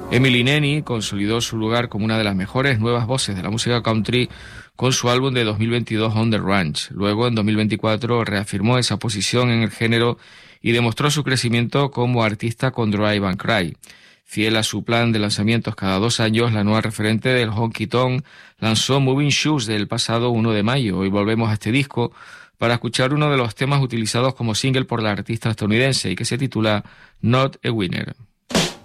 Emily Nenny consolidó su lugar como una de las mejores nuevas voces de la música country con su álbum de 2022 On the Ranch. Luego, en 2024, reafirmó esa posición en el género y demostró su crecimiento como artista con Drive and Cry. Fiel a su plan de lanzamientos cada 2 años, la nueva referente del honky tonk lanzó Moving Shoes del pasado 1 de mayo. Hoy volvemos a este disco para escuchar uno de los temas utilizados como single por la artista estadounidense y que se titula Not a Winner.